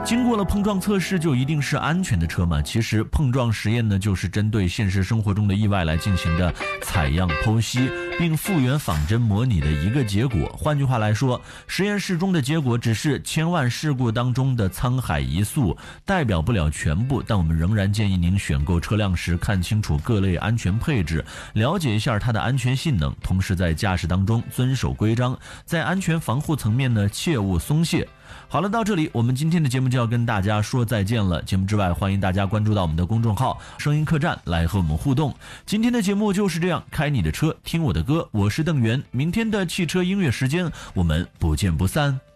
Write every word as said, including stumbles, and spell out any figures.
经过了碰撞测试就一定是安全的车吗？其实碰撞实验呢，就是针对现实生活中的意外来进行的采样剖析，并复原仿真模拟的一个结果。换句话来说，实验室中的结果只是千万事故当中的沧海一粟，代表不了全部。但我们仍然建议您选购车辆时看清楚各类安全配置，了解一下它的安全性能，同时在驾驶当中遵守规章，在安全防护层面呢，切勿松懈。好了，到这里我们今天的节目就要跟大家说再见了。节目之外，欢迎大家关注到我们的公众号声音客栈来和我们互动。今天的节目就是这样，开你的车听我的歌，我是邓源。明天的汽车音乐时间我们不见不散。